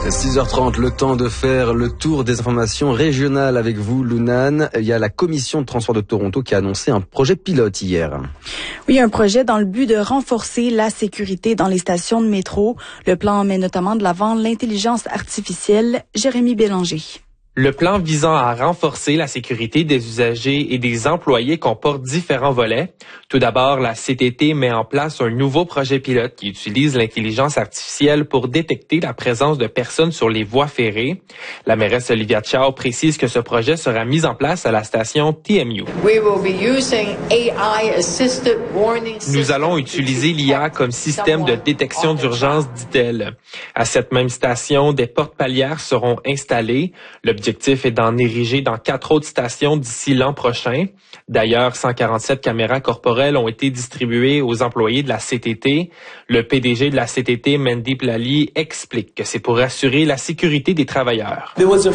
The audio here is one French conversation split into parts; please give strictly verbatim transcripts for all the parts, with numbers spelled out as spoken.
six heures trente, le temps de faire le tour des informations régionales avec vous, Lounan. Il y a la Commission de transport de Toronto qui a annoncé un projet pilote hier. Oui, un projet dans le but de renforcer la sécurité dans les stations de métro. Le plan met notamment de l'avant l'intelligence artificielle. Jérémy Bélanger. Le plan visant à renforcer la sécurité des usagers et des employés comporte différents volets. Tout d'abord, la C T T met en place un nouveau projet pilote qui utilise l'intelligence artificielle pour détecter la présence de personnes sur les voies ferrées. La mairesse Olivia Chow précise que ce projet sera mis en place à la station T M U. Nous allons utiliser l'I A comme système de détection d'urgence, dit-elle. À cette même station, des portes palières seront installées. L'objectif est d'en ériger dans quatre autres stations d'ici l'an prochain. D'ailleurs, cent quarante-sept caméras corporelles ont été distribuées aux employés de la C T T. Le P D G de la C T T, Mandeep Lally, explique que c'est pour assurer la sécurité des travailleurs.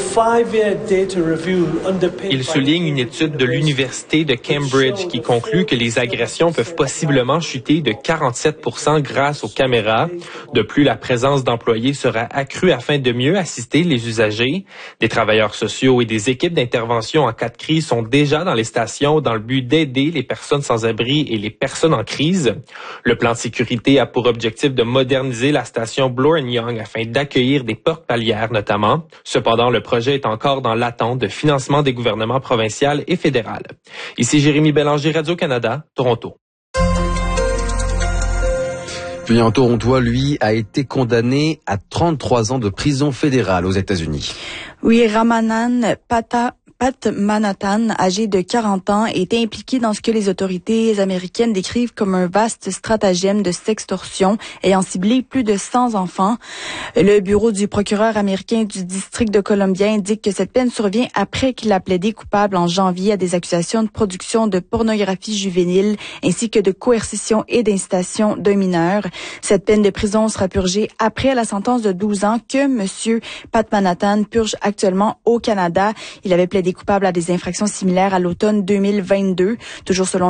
Il souligne une étude de l'Université de Cambridge qui conclut que les agressions peuvent possiblement chuter de quarante-sept pour cent grâce aux caméras. De plus, la présence d'employés sera accrue afin de mieux assister les usagers. Des travailleurs sociaux et des équipes d'intervention en cas de crise sont déjà dans les stations dans le but d'aider les personnes sans abri et les personnes en crise. Le plan de sécurité a pour objectif de moderniser la station Bloor and Young afin d'accueillir des portes palières notamment. Cependant, le projet est encore dans l'attente de financement des gouvernements provinciaux et fédéral. Ici Jérémy Bélanger, Radio-Canada, Toronto. Puis un Torontois, lui, a été condamné à trente-trois ans de prison fédérale aux États-Unis. Oui, Ramanan Pata... Pat Manhattan, âgé de quarante ans, est impliqué dans ce que les autorités américaines décrivent comme un vaste stratagème de sextorsion ayant ciblé plus de cent enfants. Le bureau du procureur américain du district de Columbia indique que cette peine survient après qu'il a plaidé coupable en janvier à des accusations de production de pornographie juvénile ainsi que de coercition et d'incitation d'un mineur. Cette peine de prison sera purgée après la sentence de douze ans que M. Pat Manhattan purge actuellement au Canada. Il avait plaidé coupable à des infractions similaires à l'automne deux mille vingt-deux. Toujours selon